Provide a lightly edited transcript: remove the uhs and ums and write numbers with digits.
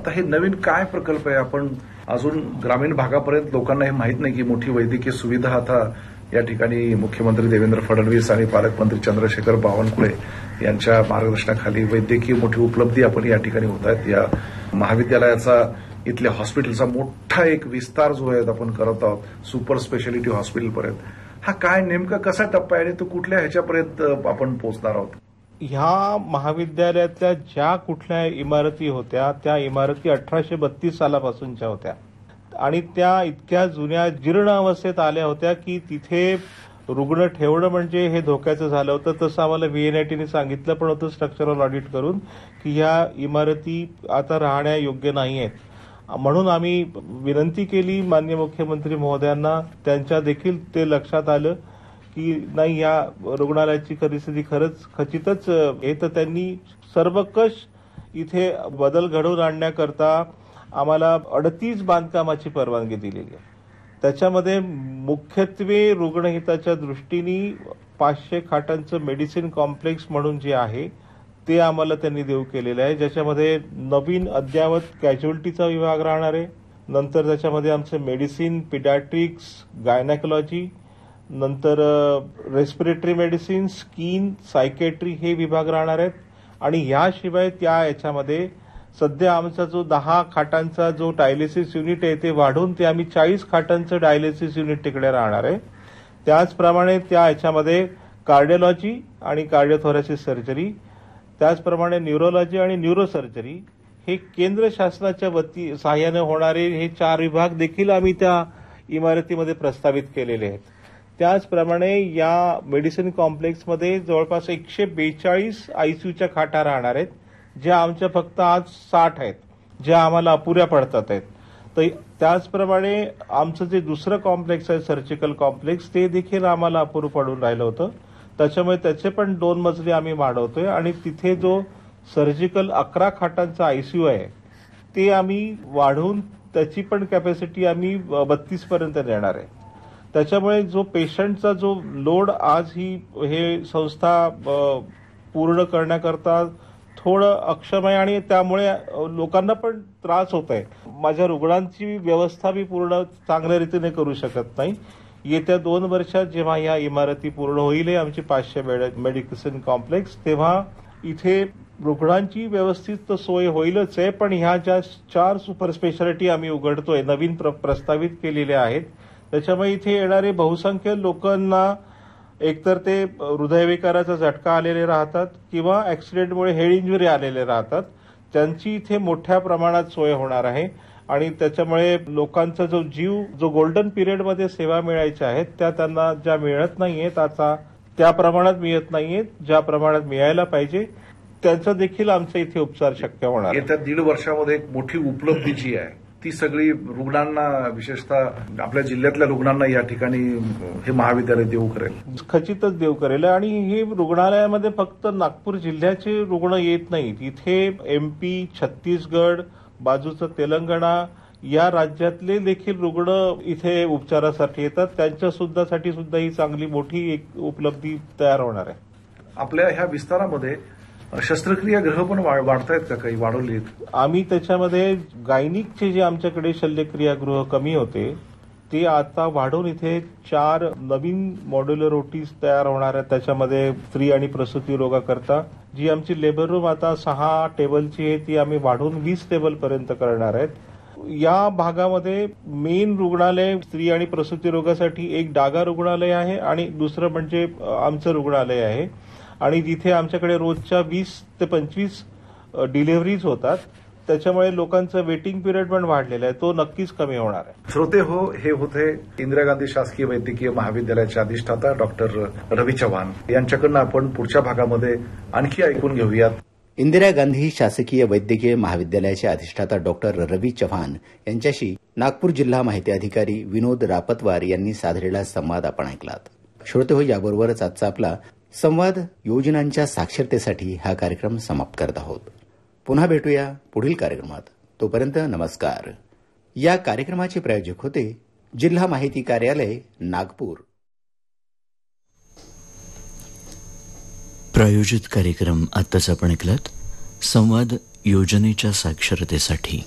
आता हे नवीन काय प्रकल्प आहे? आपण अजून ग्रामीण भागापर्यंत लोकांना हे माहीत नाही की मोठी वैद्यकीय सुविधा आता या ठिकाणी मुख्यमंत्री देवेंद्र फडणवीस आणि पालकमंत्री चंद्रशेखर बावनकुळे यांच्या मार्गदर्शनाखाली वैद्यकीय मोठी उपलब्धी आपण या ठिकाणी होत आहेत. या महाविद्यालयाचा इथल्या हॉस्पिटलचा मोठा एक विस्तार जो आहे आपण करत आहोत सुपर स्पेशालिटी हॉस्पिटलपर्यंत. हा काय नेमका कसा टप्पा आहे आणि तो कुठल्या ह्याच्यापर्यंत आपण पोहोचणार आहोत? ह्या महाविद्यालयातल्या ज्या कुठल्या इमारती होत्या त्या इमारती 1832 सालापासूनच्या होत्या आणि त्या इतक्या जुन्या जीर्ण अवस्थेत आल्या होत्या की तिथे रुग्ण ठेवणं म्हणजे हे धोक्याचं झालं होतं. तसं आम्हाला व्हीएनआयटीने सांगितलं पण होतं स्ट्रक्चरल ऑडिट करून की ह्या इमारती आता राहण्या योग्य नाही आहेत. म्हणून आम्ही विनंती केली माननीय मुख्यमंत्री महोदयांना. त्यांच्या देखील ते लक्षात आलं की नाही या रुग्णालयाची परिस्थिती खरंच खचितच आहे. तर त्यांनी सर्वकष इथे बदल घडवून आणण्याकरता आम्हाला 38 बांधकामाची परवानगी दिलेली आहे. त्याच्यामध्ये मुख्यत्वे रुग्णहिताच्या दृष्टीने 500 खाटांचं मेडिसिन कॉम्प्लेक्स म्हणून जे आहे ते आम्हाला त्यांनी देऊ केलेलं आहे, ज्याच्यामध्ये नवीन अद्ययावत कॅज्युअल्टीचा विभाग राहणार आहे. नंतर त्याच्यामध्ये आमचं मेडिसिन, पिडॅट्रिक्स, गायनेकोलॉजी, नंतर रेस्पिरेटरी मेडिसिन, स्किन, सायकेट्री हे विभाग राहणार आहेत. आणि याशिवाय याच्यामध्ये सध्या आमचा जो 10 खाटांचा जो डायलिसिस युनिट आहे ते वाढून ते आम्ही 40 खाटांचं डायलिसिस युनिट तिकडे राहणार आहे. त्याचप्रमाणे याच्यामध्ये कार्डिओलॉजी आणि कार्डिओथोरॅसिस सर्जरी, त्याचप्रमाणे न्यूरोलॉजी आणि न्यूरोसर्जरी हे केंद्र शासनाच्या सहाय्याने होणारे हे 4 विभाग देखील आम्ही त्या इमारतीमध्ये प्रस्तावित केलेले आहेत. त्याचप्रमाणे या मेडिसिन कॉम्प्लेक्समध्ये जवळपास 142 आयसीयूच्या खाटा राहणार आहेत, ज्या आमच्या फक्त आज 60 आहेत, ज्या आम्हाला अपुऱ्या पडतात आहेत. तर त्याचप्रमाणे आमचं जे दुसरं कॉम्प्लेक्स आहे सर्जिकल कॉम्प्लेक्स ते देखील आम्हाला अपुरं पडून राहिलं होतं. त्याच्यामुळे त्याचे पण 2 मजले आम्ही वाढवतोय आणि तिथे जो सर्जिकल 11 खाटांचा आयसीयू आहे ते आम्ही वाढवून त्याची पण कॅपॅसिटी आम्ही 32 पर्यंत नेणार आहे. त्याच्यामुळे जो पेशंटचा जो लोड आज हे संस्था पूर्ण करण्याकरता थोडं अक्षम आहे आणि त्यामुळे लोकांना पण त्रास होत आहे. माझ्या रुग्णांची व्यवस्था मी पूर्ण चांगल्या रीतीने करू शकत नाही. येत्या 2 वर्षात जेव्हा या इमारती पूर्ण होईल आमची 500 मेडिसिन कॉम्प्लेक्स, तेव्हा इथे रुग्णांची व्यवस्थित सोय होईलच आहे. पण ह्या ज्या 4 सुपर स्पेशालिटी आम्ही उघडतोय नवीन प्रस्तावित केलेल्या आहेत त्याच्यामुळे इथे येणारे बहुसंख्य लोकांना एकतर ते हृदयविकाराचा झटका आलेले राहतात किंवा ऍक्सिडेंटमुळे हेड इंजुरी आलेले राहतात, त्यांची इथे मोठ्या प्रमाणात सोय होणार आहे. आणि त्याच्यामुळे लोकांचा जो गोल्डन पिरियडमध्ये सेवा मिळायच्या आहेत त्या त्यांना ज्या मिळत नाहीयेत आता त्या प्रमाणात मिळत नाहीयेत, ज्या प्रमाणात मिळायला पाहिजे त्यांचा देखील आमच्या इथे उपचार शक्य होणार. येत्या 1.5 वर्षामध्ये एक मोठी उपलब्धी जी आहे ती सगळी रुग्णांना, विशेषतः आपल्या जिल्ह्यातल्या रुग्णांना या ठिकाणी हे महाविद्यालय देऊ करेल. खचितच देऊ करेल. आणि हे रुग्णालयामध्ये फक्त नागपूर जिल्ह्याचे रुग्ण येत नाहीत. इथे MP, छत्तीसगड, बाजूचं तेलंगणा या राज्यातले देखील रुग्ण इथे उपचारासाठी येतात. त्यांच्या सुद्धा ही चांगली मोठी एक उपलब्धी तयार होणार आहे. आपल्या ह्या विस्तारामध्ये शस्त्रक्रिया गृह पण वाढतायत का? काही वाढवलीत? आम्ही त्याच्यामध्ये गायनिकचे जे आमच्याकडे शल्यक्रियागृह कमी होते ते आता वाढवून इथे 4 नवीन मॉड्युलर ओटीज तयार होणार आहेत. त्याच्यामध्ये स्त्री आणि प्रसूती रोगाकरता जी आमची लेबर रूम आता 6 टेबलची आहे ती आम्ही वाढवून 20 टेबलपर्यंत करणार आहेत. या भागामध्ये मेन रुग्णालय स्त्री आणि प्रसूती रोगासाठी एक डागा रुग्णालय आहे आणि दुसरं म्हणजे आमचं रुग्णालय आहे. आणि जिथे आमच्याकडे रोजच्या 20 ते 25 डिलिव्हरीज होतात त्याच्यामुळे लोकांचं वेटिंग पिरियड पण वाढलेला आहे, तो नक्कीच कमी होणार आहे. श्रोते हो, हे होते इंदिरा गांधी शासकीय वैद्यकीय महाविद्यालयाचे अधिष्ठाता डॉक्टर रवी चव्हाण. यांच्याकडनं आपण पुढच्या भागामध्ये आणखी ऐकून घेऊयात. इंदिरा गांधी शासकीय वैद्यकीय महाविद्यालयाचे अधिष्ठाता डॉक्टर रवी चव्हाण यांच्याशी नागपूर जिल्हा माहिती अधिकारी विनोद रापतवार यांनी साधलेला संवाद आपण ऐकलात. श्रोते हो, याबरोबरच आजचा आपला संवाद योजनांच्या साक्षरतेसाठी हा कार्यक्रम समाप्त करत आहोत. पुन्हा भेटूया पुढील कार्यक्रमात. तोपर्यंत नमस्कार. या कार्यक्रमाचे प्रायोजक होते जिल्हा माहिती कार्यालय नागपूर. प्रायोजित कार्यक्रम आत्ताच आपण ऐकलात. संवाद योजनेच्या साक्षरतेसाठी.